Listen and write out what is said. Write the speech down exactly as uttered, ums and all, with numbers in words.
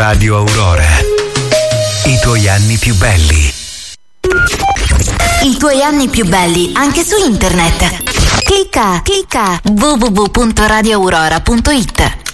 Radio Aurora. I tuoi anni più belli. I tuoi anni più belli anche su internet. Clicca, clicca w w w punto radio aurora punto it.